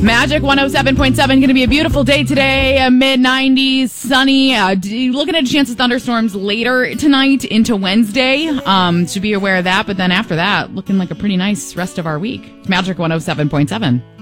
Magic 107.7, going to be a beautiful day today, mid-90s, sunny. Looking at a chance of thunderstorms later tonight into Wednesday. So be aware of that. But then after that, looking like a pretty nice rest of our week. It's Magic 107.7.